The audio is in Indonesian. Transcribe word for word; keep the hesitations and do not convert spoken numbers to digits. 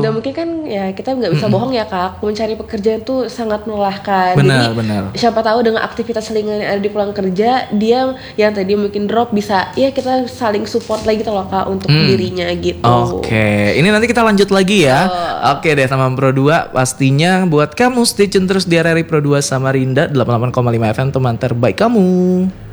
Dan mungkin kan ya kita nggak bisa mm-hmm. bohong ya Kak, mencari pekerjaan tuh sangat melelahkan. Benar, Jadi benar. siapa tahu dengan aktivitas selingan yang ada di pulang kerja, dia yang tadi mungkin drop bisa, ya kita saling support lagi gitu loh Kak untuk mm. dirinya gitu. Oke, okay. Ini nanti kita lanjut lagi ya. Oh. Oke okay deh sama Pro dua, pastinya buat kamu stay tune terus di R R I Pro dua Samarinda delapan puluh delapan koma lima F M, teman terbaik kamu.